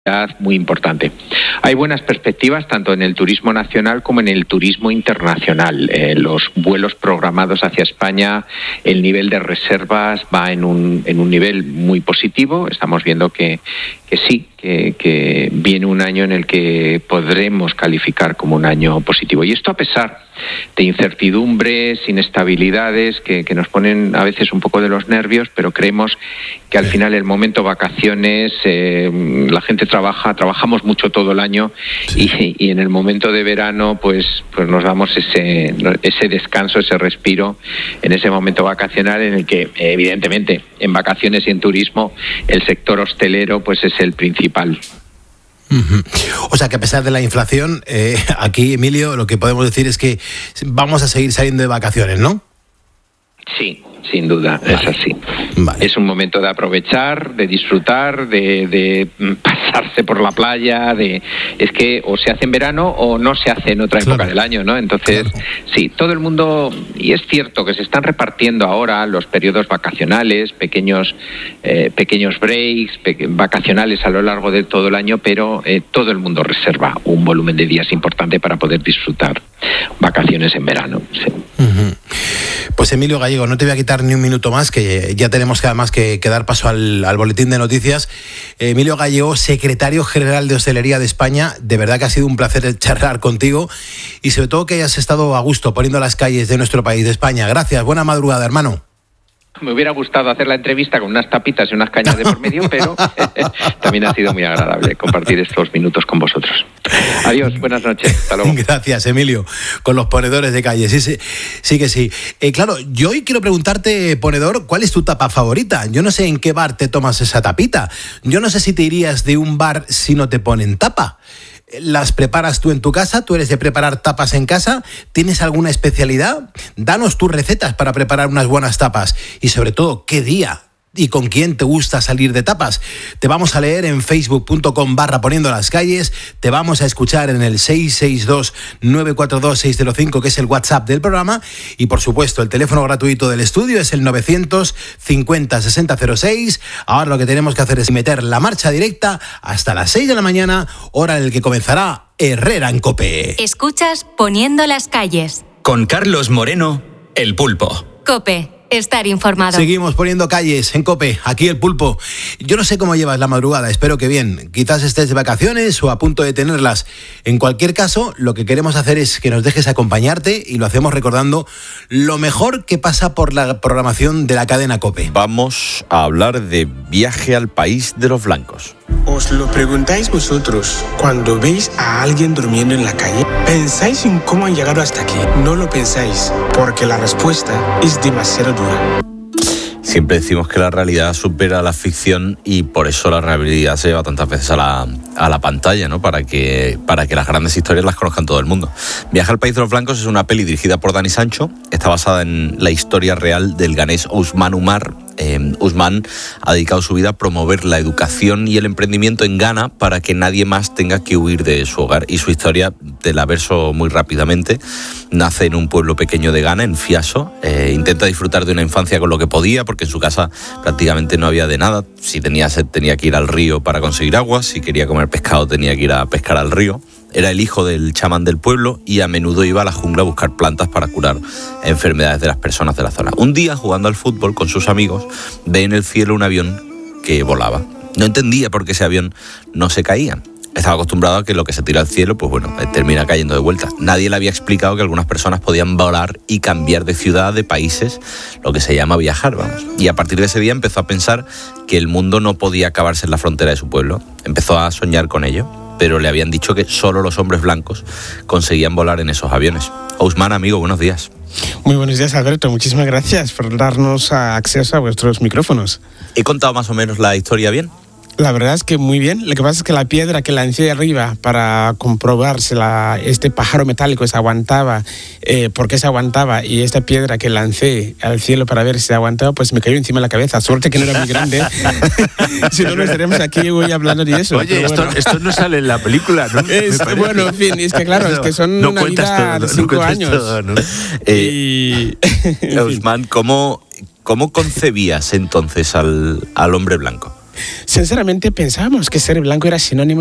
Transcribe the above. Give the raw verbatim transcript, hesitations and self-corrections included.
muy importante. Hay buenas perspectivas tanto en el turismo nacional como en el turismo internacional. Eh, los vuelos programados hacia España, el nivel de reservas va en un, en un nivel muy positivo. Estamos viendo que, que sí, que, que viene un año en el que podremos calificar como un año positivo. Y esto a pesar de incertidumbres, inestabilidades que, que nos ponen a veces un poco de los nervios, pero creemos que al final el momento vacaciones, eh, la gente trabaja, trabajamos mucho todo el año y, y en el momento de verano pues, pues nos damos ese, ese descanso, ese respiro en ese momento vacacional en el que evidentemente en vacaciones y en turismo el sector hostelero pues es el principal. Uh-huh. O sea que a pesar de la inflación, eh, aquí, Emilio, lo que podemos decir es que vamos a seguir saliendo de vacaciones, ¿no? Sí, sin duda, vale. Es así. Vale. Es un momento de aprovechar, de disfrutar, de, de pasarse por la playa, de es que o se hace en verano o no se hace en otra claro. época del año, ¿no? Entonces, claro. sí, todo el mundo, y es cierto que se están repartiendo ahora los periodos vacacionales, pequeños eh, pequeños breaks, pe- vacacionales a lo largo de todo el año, pero eh, todo el mundo reserva un volumen de días importante para poder disfrutar vacaciones en verano. Sí. Uh-huh. Pues Emilio Gallego, no te voy a quitar ni un minuto más, que ya tenemos que además que, que dar paso al, al boletín de noticias. Emilio Gallego, secretario general de Hostelería de España, de verdad que ha sido un placer charlar contigo y sobre todo que hayas estado a gusto poniendo las calles de nuestro país, de España. Gracias, buena madrugada, hermano. Me hubiera gustado hacer la entrevista con unas tapitas y unas cañas de por medio, pero también ha sido muy agradable compartir estos minutos con vosotros. Adiós, buenas noches, hasta luego. Gracias, Emilio, con los ponedores de calle, sí, sí, sí que sí. Eh, claro, yo hoy quiero preguntarte, ponedor, ¿cuál es tu tapa favorita? Yo no sé en qué bar te tomas esa tapita. Yo no sé si te irías de un bar si no te ponen tapa. ¿Las preparas tú en tu casa? ¿Tú eres de preparar tapas en casa? ¿Tienes alguna especialidad? Danos tus recetas para preparar unas buenas tapas. Y sobre todo, ¿qué día y con quién te gusta salir de tapas? Te vamos a leer en facebook.com barra poniendo las calles. Te vamos a escuchar en el seis seis dos, nueve cuatro dos, seis cero cinco, que es el WhatsApp del programa. Y por supuesto, el teléfono gratuito del estudio es el novecientos cincuenta, sesenta cero seis. Ahora lo que tenemos que hacer es meter la marcha directa hasta las seis de la mañana, hora en la que comenzará Herrera en COPE. Escuchas Poniendo las calles. Con Carlos Moreno, El Pulpo. COPE. Estar informado. Seguimos poniendo calles en COPE, aquí el Pulpo. Yo no sé cómo llevas la madrugada, espero que bien. Quizás estés de vacaciones o a punto de tenerlas. En cualquier caso, lo que queremos hacer es que nos dejes acompañarte y lo hacemos recordando lo mejor que pasa por la programación de la cadena COPE. Vamos a hablar de Viaje al País de los Blancos. ¿Os lo preguntáis vosotros cuando veis a alguien durmiendo en la calle? ¿Pensáis en cómo han llegado hasta aquí? No lo pensáis, porque la respuesta es demasiado dura. Siempre decimos que la realidad supera la ficción y por eso la realidad se lleva tantas veces a la, a la pantalla, ¿no? Para que, para que las grandes historias las conozcan todo el mundo. Viaje al País de los Blancos es una peli dirigida por Dani Sancho. Está basada en la historia real del ganés Ousmane Oumar. Eh, Ousmane ha dedicado su vida a promover la educación y el emprendimiento en Ghana para que nadie más tenga que huir de su hogar. Y su historia, te la verso muy rápidamente, nace en un pueblo pequeño de Ghana, en Fiaso. Eh, intenta disfrutar de una infancia con lo que podía, porque en su casa prácticamente no había de nada. Si tenía sed tenía que ir al río para conseguir agua, si quería comer pescado tenía que ir a pescar al río. Era el hijo del chamán del pueblo y a menudo iba a la jungla a buscar plantas para curar enfermedades de las personas de la zona. Un día, jugando al fútbol con sus amigos, ve en el cielo un avión que volaba. No entendía por qué ese avión no se caía. Estaba acostumbrado a que lo que se tira al cielo, pues bueno, termina cayendo de vuelta. Nadie le había explicado que algunas personas podían volar y cambiar de ciudad, de países, lo que se llama viajar, vamos. Y a partir de ese día empezó a pensar que el mundo no podía acabarse en la frontera de su pueblo. Empezó a soñar con ello, pero le habían dicho que solo los hombres blancos conseguían volar en esos aviones. Ousmane, amigo, buenos días. Muy buenos días, Alberto. Muchísimas gracias por darnos acceso a vuestros micrófonos. ¿He contado más o menos la historia bien? La verdad es que muy bien. Lo que pasa es que la piedra que lancé arriba para comprobar si la, este pájaro metálico se aguantaba, eh, por qué se aguantaba, y esta piedra que lancé al cielo para ver si se aguantaba, pues me cayó encima de la cabeza. Suerte que no era muy grande. Si no, no estaremos aquí hoy hablando de eso. Oye, esto, bueno. esto no sale en la película, ¿no? Es, bueno, en fin, es que claro, es que son no una vida todo, de cinco no años. Todo, ¿no? eh, y... Ousmane, ¿cómo, ¿cómo concebías entonces al, al hombre blanco? Sinceramente pensábamos que ser blanco era sinónimo